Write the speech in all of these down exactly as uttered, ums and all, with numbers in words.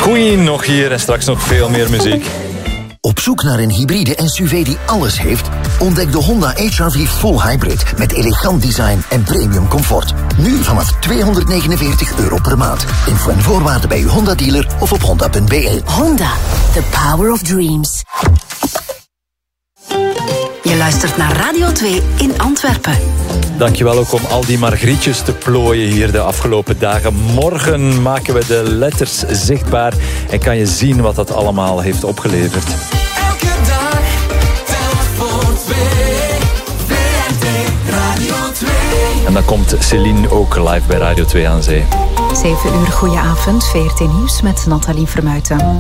Queen nog hier en straks nog veel meer muziek. Op zoek naar een hybride S U V die alles heeft? Ontdek de Honda H R V Full Hybrid met elegant design en premium comfort. Nu vanaf tweehonderdnegenenveertig euro per maand. Info en voorwaarden bij uw Honda-dealer of op honda punt b e. Honda, the power of dreams. Je luistert naar Radio twee in Antwerpen. Dankjewel ook om al die margrietjes te plooien hier de afgelopen dagen. Morgen maken we de letters zichtbaar en kan je zien wat dat allemaal heeft opgeleverd. Elke dag, telk voor twee, V R T Radio twee. En dan komt Céline ook live bij Radio twee aan zee. zeven uur, goedenavond, V R T Nieuws met Nathalie Vermuiten.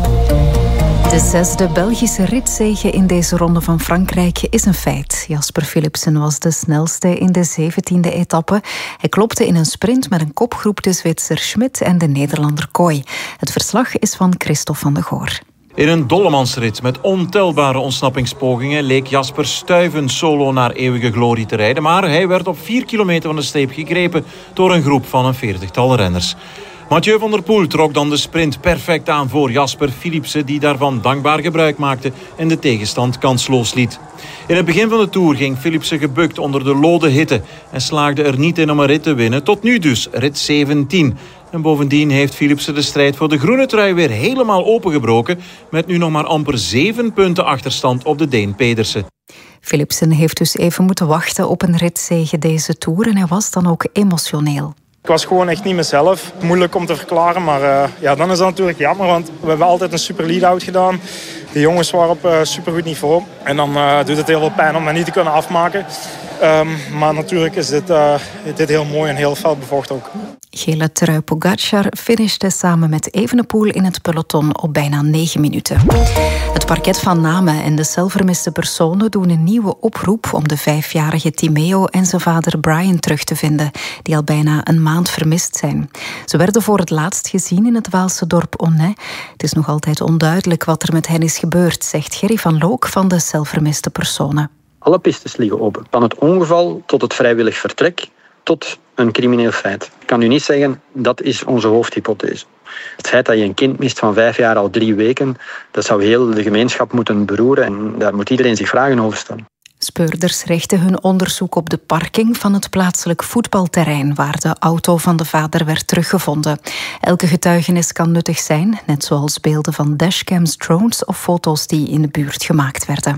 De zesde Belgische ritzege in deze ronde van Frankrijk is een feit. Jasper Philipsen was de snelste in de zeventiende etappe. Hij klopte in een sprint met een kopgroep de Zwitser Schmidt en de Nederlander Kooi. Het verslag is van Christophe van de Goor. In een dollemansrit met ontelbare ontsnappingspogingen leek Jasper stuivend solo naar eeuwige glorie te rijden. Maar hij werd op vier kilometer van de streep gegrepen door een groep van een veertigtal renners. Mathieu van der Poel trok dan de sprint perfect aan voor Jasper Philipsen, die daarvan dankbaar gebruik maakte en de tegenstand kansloos liet. In het begin van de Tour ging Philipsen gebukt onder de lode hitte en slaagde er niet in om een rit te winnen. Tot nu dus, rit zeventien. En bovendien heeft Philipsen de strijd voor de groene trui weer helemaal opengebroken, met nu nog maar amper zeven punten achterstand op de Deen Pedersen. Philipsen heeft dus even moeten wachten op een ritzege deze Tour en hij was dan ook emotioneel. Ik was gewoon echt niet mezelf. Moeilijk om te verklaren, maar uh, ja, dan is dat natuurlijk jammer, want we hebben altijd een super lead-out gedaan. De jongens waren op uh, supergoed niveau. En dan uh, doet het heel veel pijn om dat niet te kunnen afmaken. Um, maar natuurlijk is dit, uh, dit heel mooi en heel fel bevochten ook. Gele trui Pogacar finishte samen met Evenepoel in het peloton op bijna negen minuten. Het parket van Namen en de zelfvermiste personen doen een nieuwe oproep om de vijfjarige Timeo en zijn vader Brian terug te vinden, die al bijna een maand vermist zijn. Ze werden voor het laatst gezien in het Waalse dorp Onnay. Het is nog altijd onduidelijk wat er met hen is gebeurd, zegt Gerry van Look van de zelfvermiste personen. Alle pistes liggen open. Van het ongeval tot het vrijwillig vertrek tot een crimineel feit. Ik kan u niet zeggen, dat is onze hoofdhypothese. Het feit dat je een kind mist van vijf jaar al drie weken, dat zou heel de gemeenschap moeten beroeren en daar moet iedereen zich vragen over stellen. Speurders richten hun onderzoek op de parking van het plaatselijk voetbalterrein waar de auto van de vader werd teruggevonden. Elke getuigenis kan nuttig zijn, net zoals beelden van dashcams, drones of foto's die in de buurt gemaakt werden.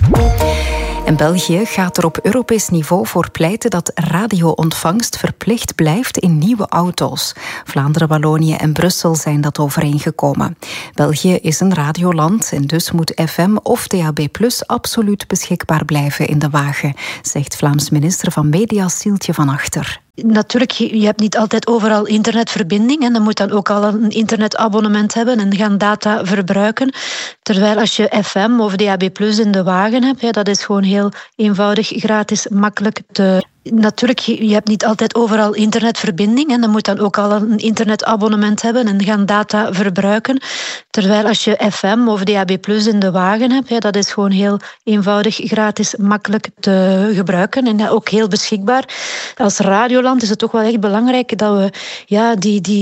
En België gaat er op Europees niveau voor pleiten dat radio-ontvangst verplicht blijft in nieuwe auto's. Vlaanderen, Wallonië en Brussel zijn dat overeengekomen. België is een radioland en dus moet F M of D A B plus absoluut beschikbaar blijven in de wagen, zegt Vlaams minister van Media Sieltje van Achter. Natuurlijk, je hebt niet altijd overal internetverbinding en dan moet dan ook al een internetabonnement hebben en gaan data verbruiken. Terwijl als je F M of D A B plus in de wagen hebt, ja, dat is gewoon heel eenvoudig, gratis, makkelijk te... Natuurlijk, je hebt niet altijd overal internetverbinding en dan moet dan ook al een internetabonnement hebben en gaan data verbruiken. Terwijl als je F M of D A B plus in de wagen hebt, ja, dat is gewoon heel eenvoudig, gratis, makkelijk te gebruiken en ja, ook heel beschikbaar. Als radioland is het toch wel echt belangrijk dat we ja, die, die